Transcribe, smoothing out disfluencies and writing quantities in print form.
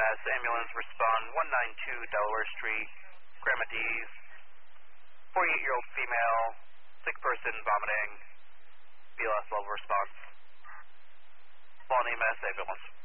EMS ambulance respond 192 Delaware Street, Gramadees. 48-year-old female, sick person, vomiting, BLS level response. Call an EMS ambulance.